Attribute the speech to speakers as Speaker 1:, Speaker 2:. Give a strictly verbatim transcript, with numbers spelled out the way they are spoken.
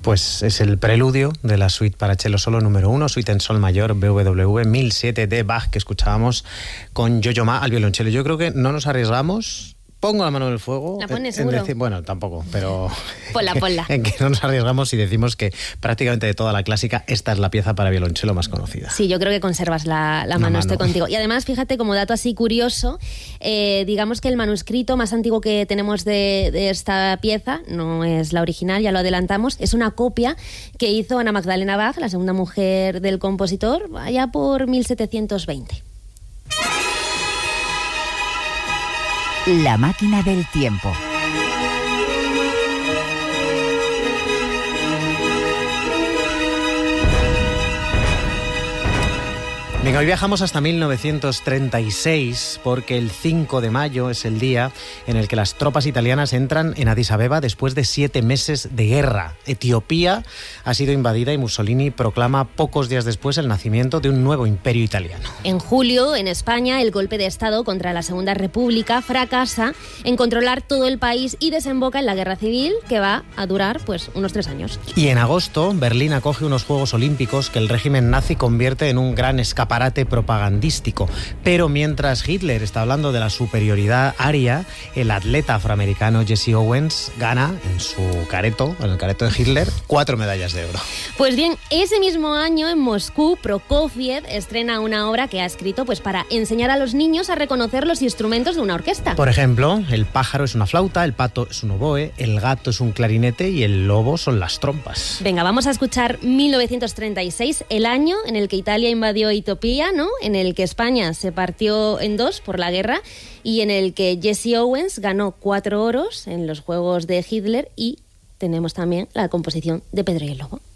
Speaker 1: Pues es el preludio de la suite para cello solo número uno, suite en sol mayor, B W V mil siete de Bach, que escuchábamos con Yo-Yo Ma al violonchelo. Yo creo que no nos arriesgamos. Pongo la mano en el fuego.
Speaker 2: ¿La pones
Speaker 1: en
Speaker 2: seguro?
Speaker 1: Decir, bueno, tampoco, pero...
Speaker 2: Ponla, ponla.
Speaker 1: En que no nos arriesgamos y decimos que prácticamente de toda la clásica, esta es la pieza para violonchelo más conocida.
Speaker 2: Sí, yo creo que conservas la, la, mano, la mano, estoy contigo. Y además, fíjate, como dato así curioso, eh, digamos que el manuscrito más antiguo que tenemos de, de esta pieza, no es la original, ya lo adelantamos, es una copia que hizo Ana Magdalena Bach, la segunda mujer del compositor, allá por mil setecientos veinte.
Speaker 3: La máquina del tiempo.
Speaker 1: Venga, hoy viajamos hasta mil novecientos treinta y seis porque el cinco de mayo es el día en el que las tropas italianas entran en Addis Abeba después de siete meses de guerra. Etiopía ha sido invadida y Mussolini proclama pocos días después el nacimiento de un nuevo imperio italiano.
Speaker 2: En julio, en España, el golpe de Estado contra la Segunda República fracasa en controlar todo el país y desemboca en la guerra civil, que va a durar pues unos tres años.
Speaker 1: Y en agosto, Berlín acoge unos Juegos Olímpicos que el régimen nazi convierte en un gran escaparate propagandístico. Pero mientras Hitler está hablando de la superioridad aria, el atleta afroamericano Jesse Owens gana en su careto, en el careto de Hitler, cuatro medallas de oro.
Speaker 2: Pues bien, ese mismo año en Moscú, Prokofiev estrena una obra que ha escrito pues para enseñar a los niños a reconocer los instrumentos de una orquesta.
Speaker 1: Por ejemplo, el pájaro es una flauta, el pato es un oboe, el gato es un clarinete y el lobo son las trompas.
Speaker 2: Venga, vamos a escuchar mil novecientos treinta y seis, el año en el que Italia invadió Etiopía, ¿no? En el que España se partió en dos por la guerra y en el que Jesse Owens ganó cuatro oros en los Juegos de Hitler, y tenemos también la composición de Pedro y el Lobo.